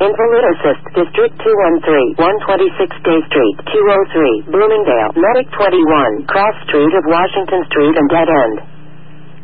Invalid Assist, District 213, 126 Day Street, 203, Bloomingdale, Medic 21, Cross Street of Washington Street and Dead End.